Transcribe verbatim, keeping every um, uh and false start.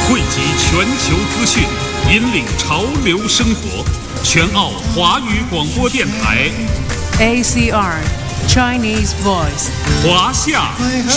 汇集全球资讯，引领潮流生活。全澳华语广播电台 A C R Chinese Voice 华夏之